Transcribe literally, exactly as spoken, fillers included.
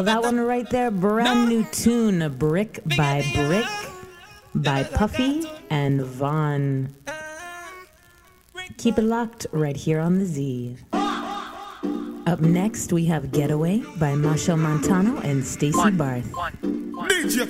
That one right there, brand new tune, Brick by Brick by Puffy and Vaughn. Keep it locked right here on the Z. Up next, we have Getaway by Machel Montano and Stacey Barth. D J